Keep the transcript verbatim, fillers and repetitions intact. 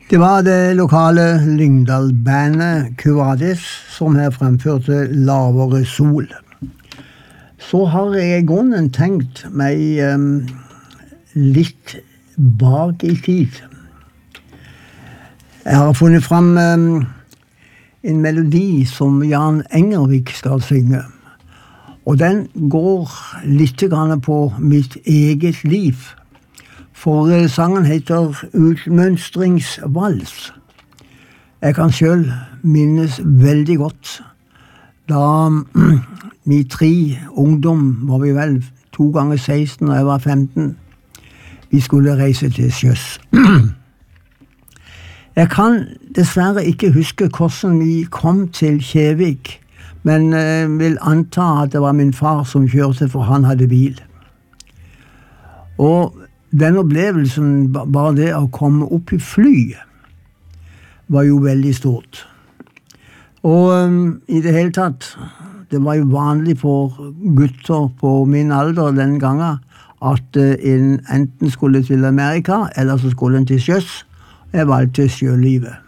Det var det lokale Lyngdal-bandet Cuvadis som her fremførte Lavere sol. Så har jeg i grunnen tenkt meg um, litt bak i tid. Jeg har funnet frem um, en melodi som Jan Engervik skal synge. Og den går litt grann på mitt eget liv. For sangen heter Utmønstringsvals. Jeg kan selv minnes veldig godt da vi tre ungdom, var vi vel to ganger seksten og jeg var femten, vi skulle reise til sjøs. Jeg kan dessverre ikke huske hvordan vi kom til Kjevik, men vil anta at det var min far som kjørte, for han hadde bil. Og den opplevelsen, bare det å komme opp i fly, var jo veldig stort. Og um, i det hele tatt, det var jo vanlig for gutter på min alder den gangen, at uh, en enten skulle til Amerika, eller så skulle en til sjøs. Jeg valgte sjølivet.